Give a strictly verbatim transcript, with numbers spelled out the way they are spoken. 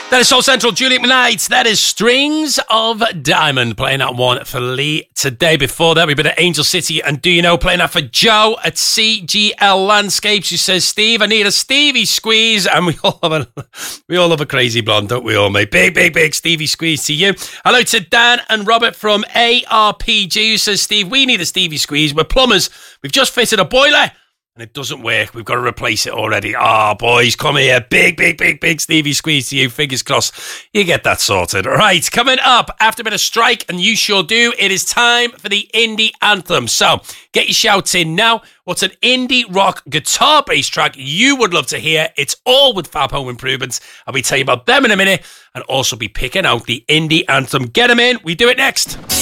That is Soul Central, Juliet Knight. That is Strings of Diamond, playing that one for Lee today. Before that, we've been at Angel City and Do You Know, playing that for Joe at C G L Landscapes, who says, Steve, I need a Stevie squeeze. And we all have a, we all have a crazy blonde, don't we all, mate? Big, big, big Stevie squeeze to you. Hello to Dan and Robert from A R P G, who says, Steve, we need a Stevie squeeze. We're plumbers. We've just fitted a boiler and it doesn't work. We've got to replace it already. Ah, oh, boys, come here. Big, big, big, big Stevie squeeze to you. Fingers crossed you get that sorted. Right, coming up after a bit of strike, and you sure do, it is time for the indie anthem. So get your shouts in now. What's an indie rock guitar-based track you would love to hear? It's all with Fab Home Improvements. I'll be telling you about them in a minute, and also be picking out the indie anthem. Get them in. We do it next.